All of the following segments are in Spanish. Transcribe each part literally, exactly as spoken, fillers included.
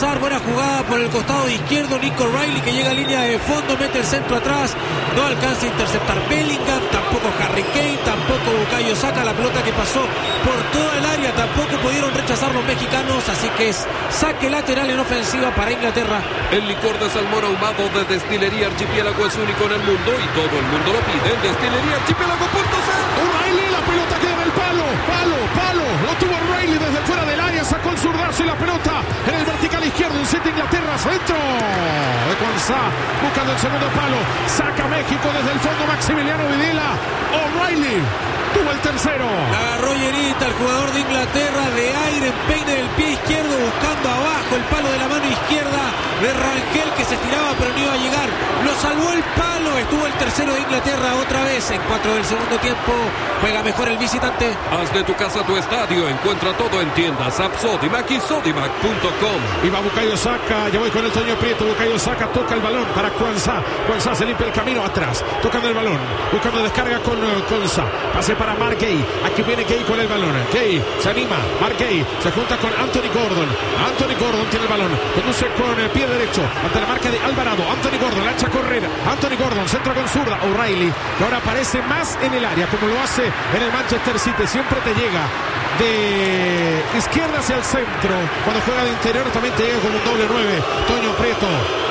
cruzar, buena jugada por el costado izquierdo, Nico Riley que llega a línea de fondo, mete el centro atrás, no alcanza a interceptar Bellingham, tampoco Harry Kane, tampoco Bukayo Saka, la pelota que pasó por toda el área, tampoco pudieron rechazar los mexicanos, así que es saque lateral en ofensiva para Inglaterra. El licor de salmón ahumado de Destilería Archipiélago es único en el mundo y todo el mundo lo pide en destilería archipiélago punto c l. O'Reilly, la pelota queda en el palo, palo, palo, lo tuvo O'Reilly desde fuera del área, sacó el zurdazo y la pelota en el vertical izquierdo, incita Inglaterra, centro de Quansah, buscando el segundo palo, saca México desde el fondo Maximiliano Videla, O'Reilly tuvo el tercero. La agarró Llerita, el jugador de Inglaterra, de aire, peine del pie izquierdo, buscando abajo el palo de la mano izquierda de Rangel, que se estiraba pero no iba a llegar. Lo salvó el palo, estuvo el tercero de Inglaterra otra vez. En cuatro del segundo tiempo, juega mejor el visitante. Haz de tu casa tu estadio, encuentra todo en tiendas App Sodimac y Sodimac punto com. Y va Bukayo Saka, ya voy con el Toño Prieto, Bukayo Saka toca el balón para Quansah, Quansah se limpia el camino atrás, tocando el balón, buscando descarga con uh, Quansah, pase para Mark Gay, aquí viene Gay con el balón, Gay se anima, Mark Gay se junta con Anthony Gordon, Anthony Gordon tiene el balón, conduce con el pie derecho ante la marca de Alvarado, Anthony Gordon lancha a correr, Anthony Gordon centra con zurda, O'Reilly que ahora aparece más en el área como lo hace en el Manchester City, siempre te llega de izquierda hacia el centro, cuando juega de interior también te llega como un doble nueve, Toño Prieto.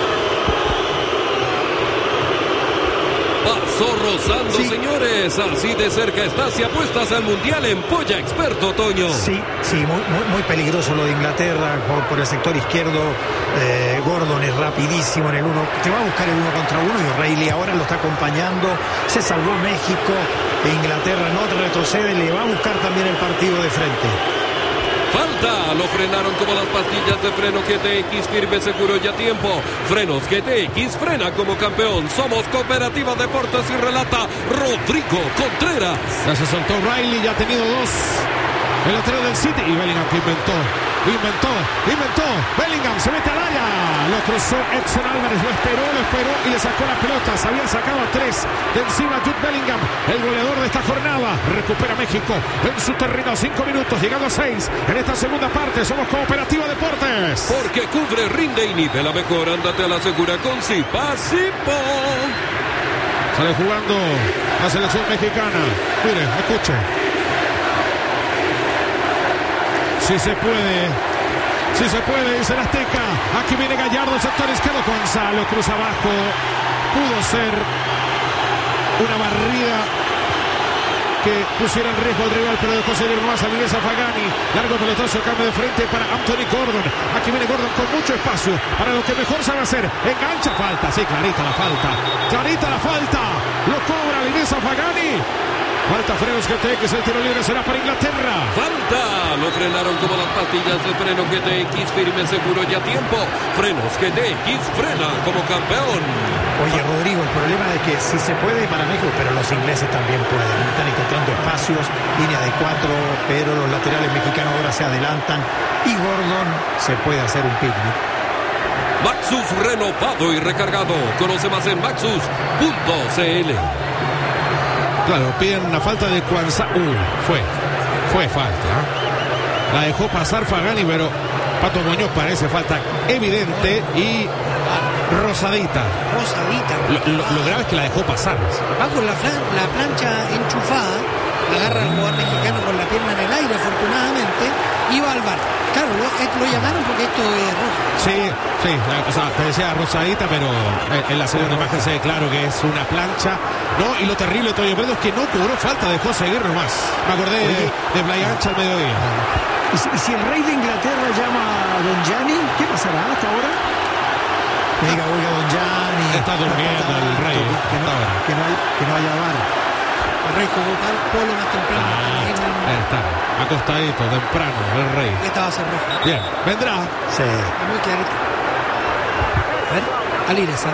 Pasó rozando, sí. Señores, así de cerca estás si apuestas al Mundial en Polla Experto, Toño. Sí, sí, muy, muy, muy peligroso lo de Inglaterra por, por el sector izquierdo. eh, Gordon es rapidísimo en el uno, te va a buscar el uno contra uno y O'Reilly ahora lo está acompañando, se salvó México e Inglaterra no retrocede, le va a buscar también el partido de frente. Falta, lo frenaron como las pastillas de freno G T X, firme, seguro y a tiempo. Frenos G T X, frena como campeón. Somos Cooperativa Deportes y relata Rodrigo Contreras. Ya se soltó Riley, ya ha tenido dos. El lateral del City y Bellingham que inventó, inventó, inventó. Bellingham se mete al área. Lo cruzó Edson Álvarez, lo esperó, lo esperó y le sacó la pelota. Se habían sacado a tres de encima Jude Bellingham, el goleador de esta jornada. Recupera México en su terreno, cinco minutos, llegando a seis en esta segunda parte. Somos Cooperativa Deportes. Porque cubre, rinde y nivela mejor. Ándate a la segura con Zipa, Zipo. Sale jugando la selección mexicana. Mire, escuche. Si se puede, si se puede, dice el Azteca. Aquí viene Gallardo, sector izquierdo, Gonzalo cruza abajo. Pudo ser una barrida que pusiera en riesgo al rival, pero dejó seguir nomás a Miguel Zafagani. Largo pelotazo, cambio de frente para Anthony Gordon. Aquí viene Gordon con mucho espacio para lo que mejor sabe hacer. Engancha, falta, sí, clarita la falta. Clarita la falta. Lo cobra Miguel Zafagani. Falta frenos G T X, el tiro libre será para Inglaterra. Falta, lo frenaron como las pastillas de freno G T X, firme, seguro y a tiempo. Frenos G T X, frena como campeón. Oye, Rodrigo, el problema es que sí se puede para México, pero los ingleses también pueden. Están encontrando espacios, línea de cuatro, pero los laterales mexicanos ahora se adelantan y Gordon se puede hacer un picnic. Maxus renovado y recargado. Conoce más en maxus punto c l. Claro, piden una falta de Quansah. Uy, fue, fue falta. ¿eh? La dejó pasar Fagani, pero Pato Muñoz parece falta evidente y rosadita. Rosadita. Lo, lo, lo grave es que la dejó pasar. Va con la, la plancha enchufada, agarra al jugador mexicano con la pierna en el aire, afortunadamente, y va al bar. Claro, lo, lo llamaron porque esto es rojo. Sí, sí, o sea, te decía rosadita, pero en la segunda imagen se ve claro que es una plancha. No, y lo terrible de Toño Prieto es que no cobró falta, dejó seguir nomás. Me acordé de, de Playa Ancha al mediodía. ¿Y si, y si el rey de Inglaterra llama a Don Gianni, qué pasará hasta ahora? Que diga, oiga, Don Gianni. Está durmiendo el rey. Que no, que no, hay, que no haya bar. El rey jugó polo más temprano. Ah, en el... Ahí está, acostadito, temprano, el rey. Esta va a ser roja. Bien, vendrá. Sí. Muy clarito. A ver, Alireza.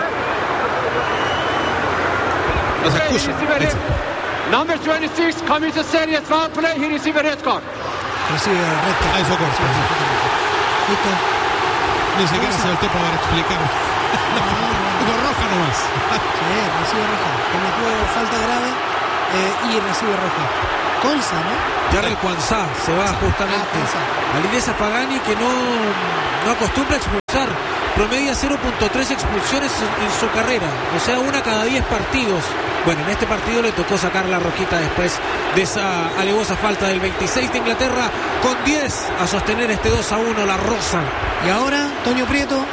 No se escucha. Number twenty-six, coming to serious foul play, he received a red card. Recibe red card. Ahí fue corto. Listo. Ni siquiera se dio el tiempo para explicar. Con roja nomás. Sí, recibe roja. Cometió falta grave eh, y recibe roja. Conza, ¿no? Jarrell Quansah se va justamente Ah, al Inesa Pagani, que no, no acostumbra a expulsar. Promedia cero punto tres expulsiones en su carrera, o sea, una cada diez partidos. Bueno, en este partido le tocó sacar la rojita después de esa alevosa falta del veintiséis de Inglaterra, con diez a sostener este dos a uno la rosa. Y ahora, Toño Prieto.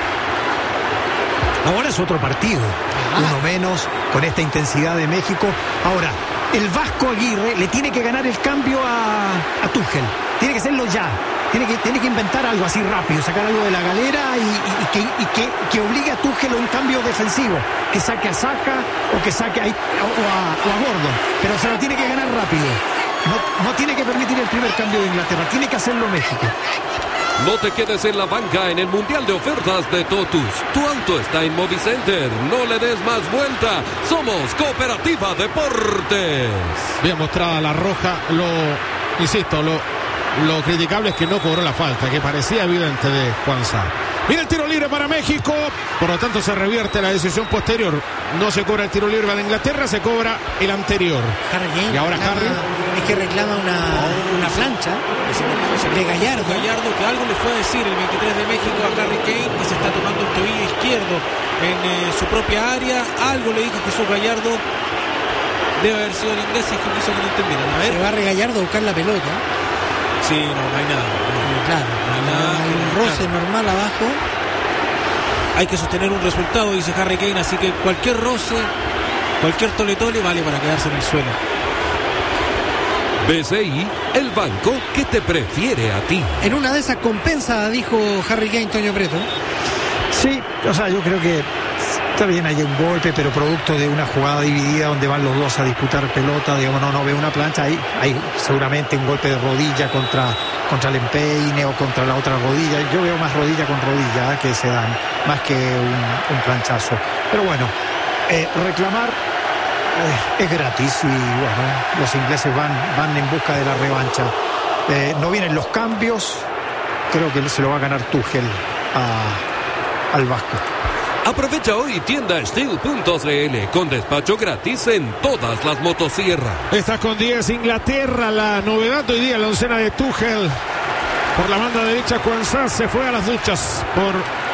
Ahora es otro partido, Ah. uno menos, con esta intensidad de México. Ahora, el Vasco Aguirre le tiene que ganar el cambio a, a Tuchel. Tiene que hacerlo ya. Tiene que, tiene que inventar algo así rápido, sacar algo de la galera y, y, y, que, y que, que obligue a Tuchel a un cambio defensivo. Que saque a Saka o que saque a, o, a, o a Gordon. Pero se lo tiene que ganar rápido. No, no tiene que permitir el primer cambio de Inglaterra. Tiene que hacerlo México. No te quedes en la banca en el Mundial de Ofertas de Totus. Tu auto está en Movicenter. No le des más vuelta. Somos Cooperativa Deportes. Bien mostrada la roja. Lo, insisto, lo, lo criticable es que no cobró la falta, que parecía evidente de Quansah. Mira el tiro libre para México. Por lo tanto se revierte la decisión posterior. No se cobra el tiro libre de Inglaterra, se cobra el anterior. Harry Kane Y ahora reclama- Harry. Es que reclama una, una plancha de Gallardo. Gallardo, que algo le fue a decir el veintitrés de México a Harry Kane, que se está tomando el tobillo izquierdo en eh, su propia área. Algo le dijo Jesús Gallardo. Debe haber sido el inglés y que quiso que lo entendieran. A ver. Se va a Gallardo a buscar la pelota. Sí, no, no hay nada. Claro, No hay nada. hay un roce normal abajo. Hay que sostener un resultado, dice Harry Kane, así que cualquier roce, cualquier tole tole vale para quedarse en el suelo. B C I, el banco que te prefiere a ti. En una de esas compensa, dijo Harry Kane, Toño Prieto. Sí, o sea, yo creo que está bien, hay un golpe, pero producto de una jugada dividida donde van los dos a disputar pelota, digamos, no, no veo una plancha, ahí hay seguramente un golpe de rodilla contra, contra el empeine o contra la otra rodilla. Yo veo más rodilla con rodilla, ¿eh? que se dan, más que un, un planchazo. Pero bueno, eh, reclamar eh, es gratis y bueno, los ingleses van, van en busca de la revancha. Eh, no vienen los cambios, creo que se lo va a ganar Tuchel a, al Vasco. Aprovecha hoy tienda steel punto c l con despacho gratis en todas las motosierras. Está con diez Inglaterra, la novedad de hoy día, la oncena de Tuchel. Por la banda derecha, Quansah se fue a las duchas por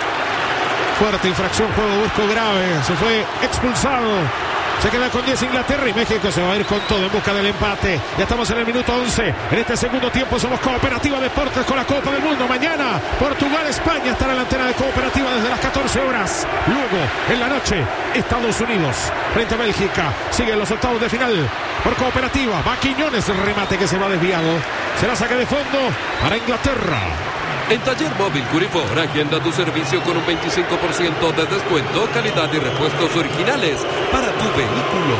fuerte infracción, juego brusco grave, se fue expulsado. Se queda con diez Inglaterra y México se va a ir con todo en busca del empate. Ya estamos en el minuto once. En este segundo tiempo somos Cooperativa Deportes con la Copa del Mundo. Mañana Portugal, España estará en la antena de Cooperativa desde las catorce horas. Luego, en la noche, Estados Unidos frente a Bélgica. Siguen los octavos de final por Cooperativa. Va Quiñones, el remate que se va desviado. Será saque de fondo para Inglaterra. En Taller Móvil Curifor, agenda tu servicio con un veinticinco por ciento de descuento, calidad y repuestos originales para tu vehículo.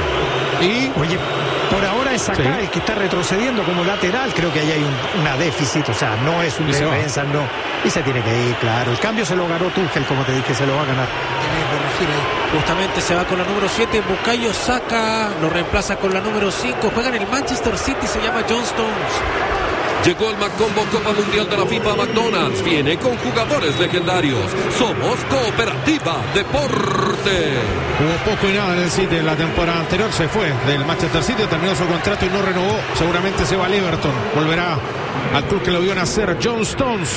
Y Oye, por ahora es acá Sí. el que está retrocediendo como lateral. Creo que ahí hay un, una déficit, o sea, no es un Y se va. defensa, no. Y se tiene que ir, claro. El cambio se lo ganó Tuchel, como te dije, se lo va a ganar. Tiene que corregir ahí. Justamente se va con la número siete, Bukayo Saka lo reemplaza con la número cinco. Juega en el Manchester City, se llama John Stones. Llegó el McCombo Copa Mundial de la FIFA a McDonald's. Viene con jugadores legendarios. Somos Cooperativa Deporte. jugó poco y nada en el City en la temporada anterior. Se fue del Manchester City, terminó su contrato y no renovó. Seguramente se va al Everton. Volverá al club que lo vio nacer, John Stones.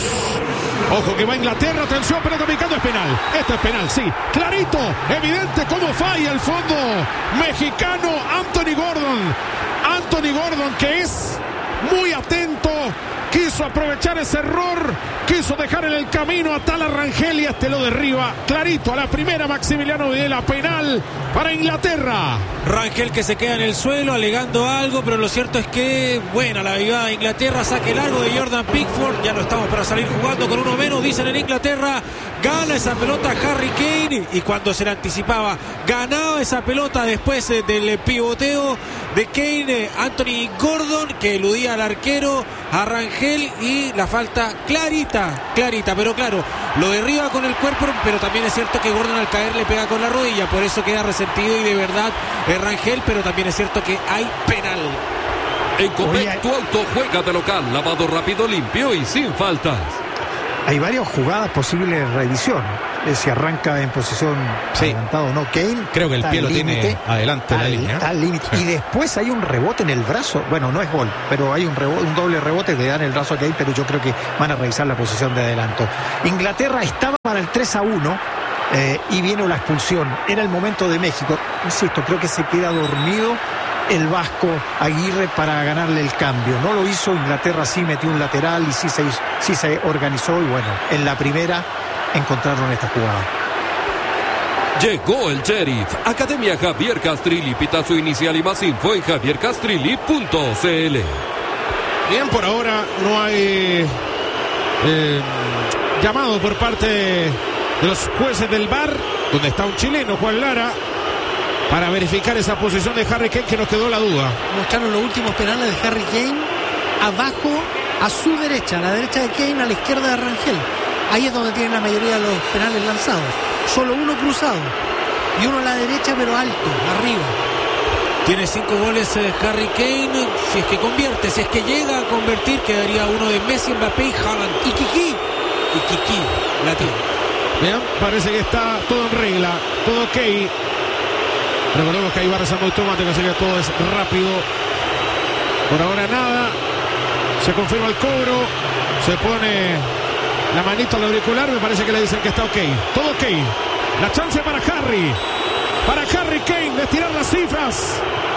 Ojo que va a Inglaterra, atención, pelota picando, es penal. Esto es penal, sí, clarito, evidente cómo falla el fondo mexicano Anthony Gordon. Anthony Gordon, que es muy atento, quiso aprovechar ese error, quiso dejar en el camino a Tala Rangel y este lo derriba clarito a la primera. Maximiliano Videla, penal para Inglaterra. Rangel que se queda en el suelo alegando algo, pero lo cierto es que buena la vivada de Inglaterra, saque largo de Jordan Pickford, ya no estamos para salir jugando con uno menos, dicen en Inglaterra, gana esa pelota Harry Kane, y cuando se la anticipaba, ganaba esa pelota después eh, del pivoteo de Kane, eh, Anthony Gordon, que eludía al arquero, a Rangel, y la falta clarita, clarita, pero claro, lo derriba con el cuerpo, pero también es cierto que Gordon al caer le pega con la rodilla, por eso queda resentido y de verdad eh, Rangel, pero también es cierto que hay penal. En Copec, Oye, tu auto juega de local, lavado rápido, limpio y sin faltas. hay varias jugadas posibles de revisión. Eh, si arranca en posición Sí. adelantada o no, Kane. Creo que el está pie al lo tiene límite, adelante está la al- línea. está al límite. Y después hay un rebote en el brazo. Bueno, no es gol, pero hay un, rebote, un doble rebote que le dan el brazo a Kane, pero yo creo que van a revisar la posición de adelanto. Inglaterra estaba para el tres a uno eh, y viene la expulsión. Era el momento de México. Insisto, creo que se queda dormido el vasco Aguirre para ganarle el cambio. No lo hizo. Inglaterra sí metió un lateral y sí se, sí se organizó, y bueno, en la primera encontraron esta jugada. Llegó el Sheriff. Academia Javier Castrilli. Pitazo inicial y más info en javier castrilli punto c l. Bien, por ahora no hay eh, llamado por parte de los jueces del V A R, donde está un chileno, Juan Lara, para verificar esa posición de Harry Kane, que nos quedó la duda. Mostraron los últimos penales de Harry Kane abajo a su derecha, a la derecha de Kane, a la izquierda de Rangel. Ahí es donde tienen la mayoría de los penales lanzados. Solo uno cruzado y uno a la derecha, pero alto, arriba. Tiene cinco goles eh, Harry Kane. Si es que convierte, si es que llega a convertir, quedaría uno de Messi, Mbappé y Haaland. Y Kiki. Y Kiki la tiene. Bien, parece que está todo en regla, todo ok. Recordemos que hay barras automáticas, así que todo es rápido. Por ahora nada. Se confirma el cobro. Se pone la manito al auricular. Me parece que le dicen que está ok. Todo ok. La chance para Harry. Para Harry Kane de estirar las cifras.